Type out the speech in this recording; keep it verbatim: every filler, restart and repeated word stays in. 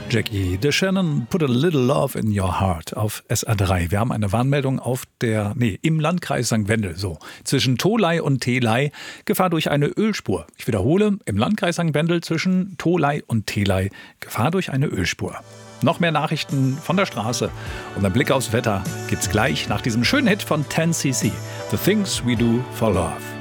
Jackie DeShannon, Put a Little Love in Your Heart auf S R drei. Wir haben eine Warnmeldung auf der, nee, im Landkreis Sankt Wendel, so. Zwischen Tholey und Theley, Gefahr durch eine Ölspur. Ich wiederhole, im Landkreis Sankt Wendel zwischen Tholey und Theley, Gefahr durch eine Ölspur. Noch mehr Nachrichten von der Straße und ein Blick aufs Wetter gibt's gleich nach diesem schönen Hit von ten C C. The Things We Do for Love.